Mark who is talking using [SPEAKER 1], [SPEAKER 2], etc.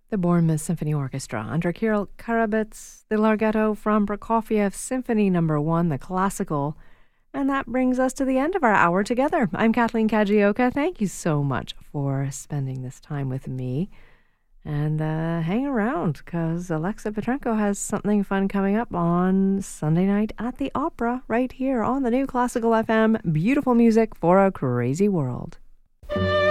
[SPEAKER 1] The Bournemouth Symphony Orchestra under Kirill Karabets, the Larghetto from Prokofiev Symphony No. 1, the classical. And that brings us to the end of our hour together. I'm Kathleen Kajioka. Thank you so much for spending this time with me. And hang around, because Alexa Petrenko has something fun coming up on Sunday night at the Opera right here on the new Classical FM. Beautiful music for a crazy world.